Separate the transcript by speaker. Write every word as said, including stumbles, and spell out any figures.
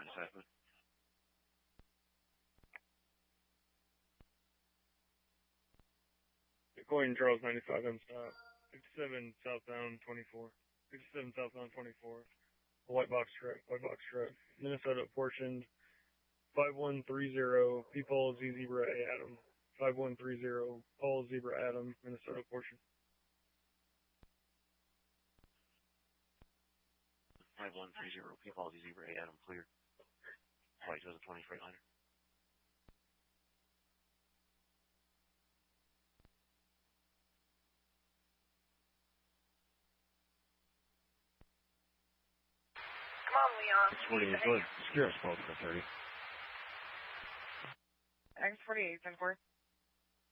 Speaker 1: ninety-seven.
Speaker 2: According Charles ninety-five, M stop. fifty-seven southbound twenty-four. fifty-seven southbound twenty-four. A white box truck. White box truck. Minnesota portioned. five one three zero. P. Paul Z Zebra A Adam. five one three zero. Paul Zebra Adam. Minnesota portion.
Speaker 1: five one three zero. P. Paul Z Zebra A Adam. Clear. White to the twenty Freightliner.
Speaker 3: Come on, Leon.
Speaker 1: X forty-eight, go ahead. Secure us twelve for thirty.
Speaker 3: X forty-eight, ten four.